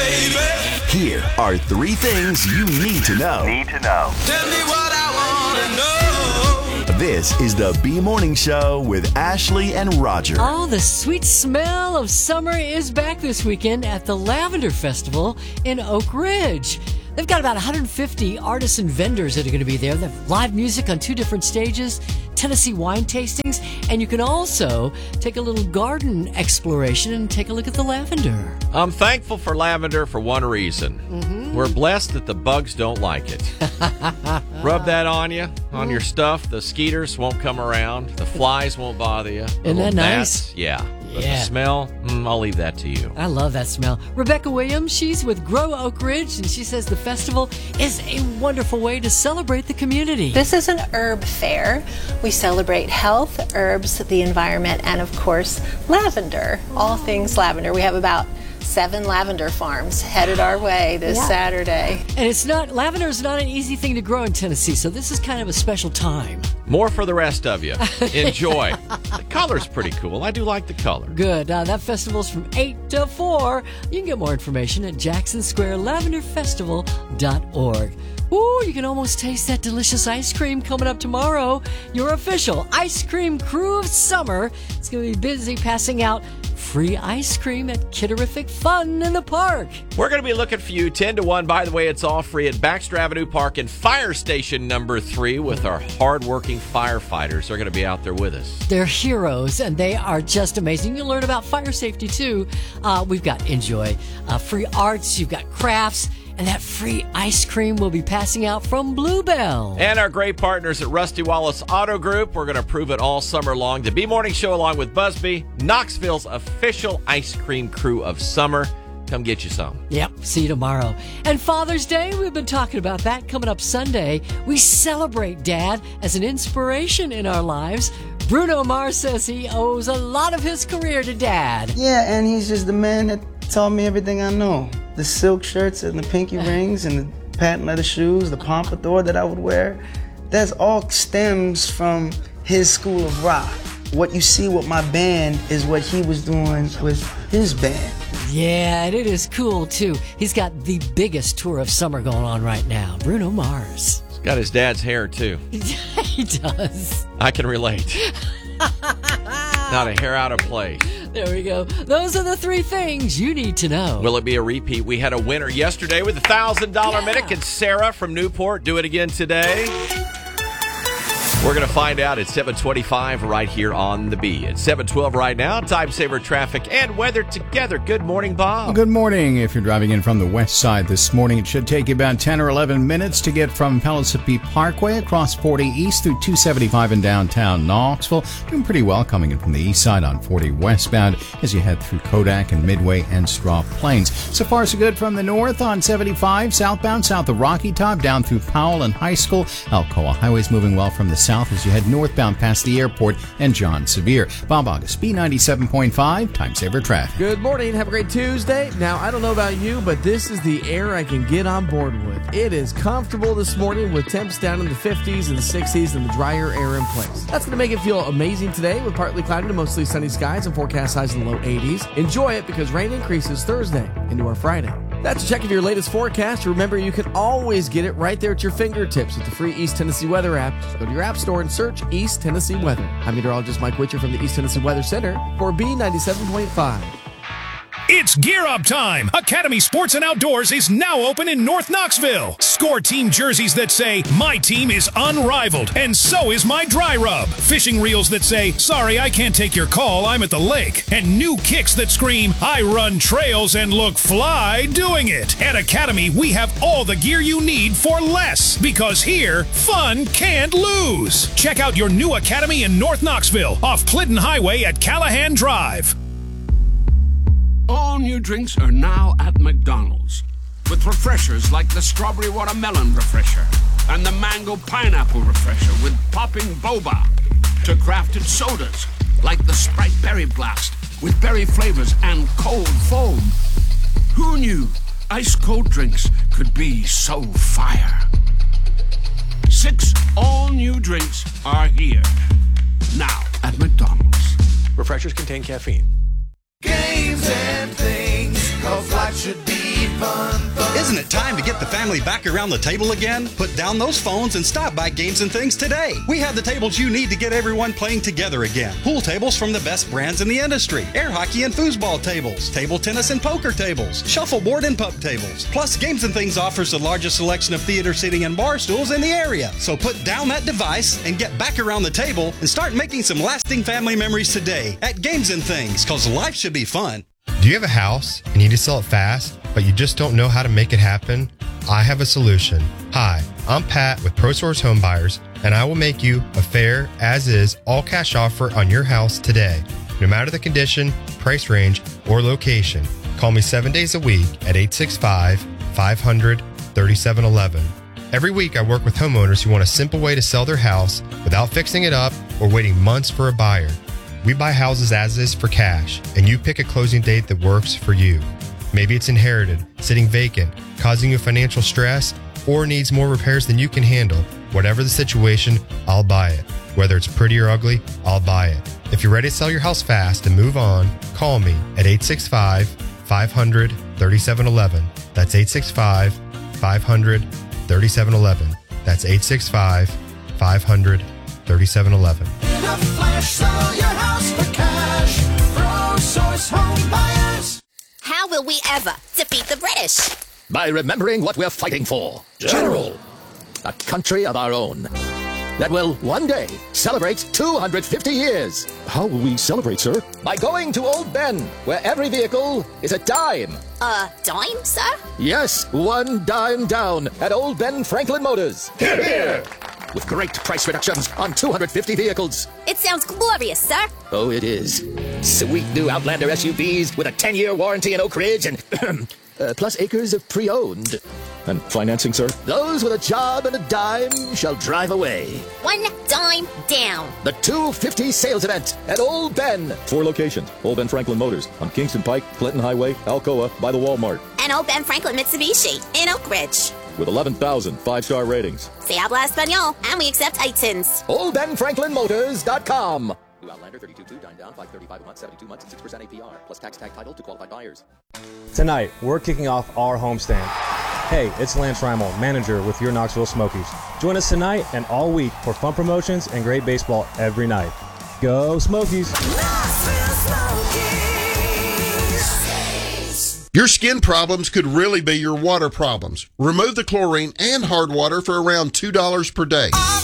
baby. Here are 3 things you need to know. Tell me what I want to know. This is the B Morning Show with Ashley and Roger. Oh, the sweet smell of summer is back this weekend at the Lavender Festival in Oak Ridge. They've got about 150 artists and vendors that are going to be there. They have live music on 2 different stages, Tennessee wine tastings, and you can also take a little garden exploration and take a look at the lavender. I'm thankful for lavender for one reason. We're blessed that the bugs don't like it. Rub that on you, on your stuff. The skeeters won't come around. The flies won't bother you. Isn't that nice? Yeah. But Yeah. the smell, I'll leave that to you. I love that smell. Rebecca Williams, she's with Grow Oak Ridge, and she says the festival is a wonderful way to celebrate the community. This is an herb fair. We celebrate health, herbs, the environment, and of course, lavender. All things lavender. We have about 7 lavender farms headed our way this Saturday. And lavender is not an easy thing to grow in Tennessee, so this is kind of a special time. More for the rest of you. Enjoy. The color's pretty cool. I do like the color. Good. That festival's from 8 to 4. You can get more information at jacksonsquarelavenderfestival.org. Ooh, you can almost taste that delicious ice cream coming up tomorrow. Your official ice cream crew of summer is going to be busy passing out free ice cream at Kitterific Fun in the Park. We're going to be looking for you 10 to 1. By the way, it's all free at Baxter Avenue Park and Fire Station number 3 with our hardworking firefighters. They're going to be out there with us. They're heroes, and they are just amazing. You'll learn about fire safety, too. We've got Enjoy, free arts, you've got crafts, and that free ice cream we'll be passing out from Bluebell. And our great partners at Rusty Wallace Auto Group. We're going to prove it all summer long. The B Morning Show along with Busby, Knoxville's official ice cream crew of summer. Come get you some. Yep, see you tomorrow. And Father's Day, we've been talking about that. Coming up Sunday, we celebrate Dad as an inspiration in our lives. Bruno Mars says he owes a lot of his career to Dad. Yeah, and he's just the man that taught me everything I know. The silk shirts and the pinky rings and the patent leather shoes, the pompadour that I would wear, that's all stems from his school of rock. What you see with my band is what he was doing with his band. Yeah, and it is cool, too. He's got the biggest tour of summer going on right now. Bruno Mars. He's got his dad's hair, too. He does. I can relate. Not a hair out of place. There we go. Those are the 3 things you need to know. Will it be a repeat? We had a winner yesterday with a $1,000 minute. Can Sarah from Newport do it again today? We're going to find out at 7:25 right here on the B. It's 7:12 right now. Time saver traffic and weather together. Good morning, Bob. Well, good morning. If you're driving in from the west side this morning, it should take you about 10 or 11 minutes to get from Pellissippi Parkway across 40 East through 275 in downtown Knoxville. Doing pretty well coming in from the east side on 40 westbound as you head through Kodak and Midway and Straw Plains. So far, so good from the north on 75 southbound south of Rocky Top down through Powell and High School. Alcoa Highway's moving well from the south as you head northbound past the airport and John Sevier. Bob August, B97.5, Time Saver Traffic. Good morning. Have a great Tuesday. Now, I don't know about you, but this is the air I can get on board with. It is comfortable this morning with temps down in the 50s and the 60s and the drier air in place. That's going to make it feel amazing today with partly cloudy to mostly sunny skies and forecast highs in the low 80s. Enjoy it because rain increases Thursday into our Friday. That's a check of your latest forecast. Remember, you can always get it right there at your fingertips with the free East Tennessee Weather app. Just go to your app store and search East Tennessee Weather. I'm meteorologist Mike Witcher from the East Tennessee Weather Center for B97.5. It's Gear Up time! Academy Sports and Outdoors is now open in North Knoxville. Score team jerseys that say, "My team is unrivaled, and so is my dry rub." Fishing reels that say, "Sorry, I can't take your call, I'm at the lake." And new kicks that scream, "I run trails and look fly doing it." At Academy, we have all the gear you need for less, because here, fun can't lose. Check out your new Academy in North Knoxville, off Clinton Highway at Callahan Drive. All new drinks are now at McDonald's, with refreshers like the strawberry watermelon refresher and the mango pineapple refresher with popping boba, to crafted sodas like the Sprite Berry Blast with berry flavors and cold foam. Who knew ice cold drinks could be so fire? 6 all new drinks are here now at McDonald's. Refreshers contain caffeine. Games and things, 'cause life should be Isn't it time to get the family back around the table again? Put down those phones and stop by Games and Things today. We have the tables you need to get everyone playing together again. Pool tables from the best brands in the industry. Air hockey and foosball tables. Table tennis and poker tables. Shuffleboard and puck tables. Plus, Games and Things offers the largest selection of theater seating and bar stools in the area. So put down that device and get back around the table and start making some lasting family memories today at Games and Things, because life should be fun. Do you have a house and you need to sell it fast, but you just don't know how to make it happen? I have a solution. Hi, I'm Pat with ProSource Home Buyers, and I will make you a fair, as-is, all-cash offer on your house today. No matter the condition, price range, or location, call me 7 days a week at 865-500-3711. Every week, I work with homeowners who want a simple way to sell their house without fixing it up or waiting months for a buyer. We buy houses as is for cash, and you pick a closing date that works for you. Maybe it's inherited, sitting vacant, causing you financial stress, or needs more repairs than you can handle. Whatever the situation, I'll buy it. Whether it's pretty or ugly, I'll buy it. If you're ready to sell your house fast and move on, call me at 865-500-3711. That's 865-500-3711. That's 865-500-3711. In a flash, sell your house for cash. ProSource Home Buyers. How will we ever defeat the British? By remembering what we're fighting for. General. A country of our own. That will one day celebrate 250 years. How will we celebrate, sir? By going to Old Ben, where every vehicle is a dime. A dime, sir? Yes, 1 dime down at Old Ben Franklin Motors. Hear, hear. With great price reductions on 250 vehicles. It sounds glorious, sir. Oh, it is. Sweet new Outlander SUVs with a 10-year warranty in Oak Ridge and plus acres of pre-owned. And financing, sir? Those with a job and a dime shall drive away. 1 dime down. The 250 sales event at Old Ben. 4 locations. Old Ben Franklin Motors on Kingston Pike, Clinton Highway, Alcoa, by the Walmart. And Old Ben Franklin Mitsubishi in Oak Ridge. With 11,000 5-star ratings. Se habla español, and we accept iTunes. OldBenFranklinMotors.com. New Outlander 32.2, dine down, 535 a month, 72 months, and 6% APR, plus tax tag title to qualified buyers. Tonight, we're kicking off our homestand. Hey, it's Lance Reimel, manager with your Knoxville Smokies. Join us tonight and all week for fun promotions and great baseball every night. Go Smokies! Your skin problems could really be your water problems. Remove the chlorine and hard water for around $2 per day.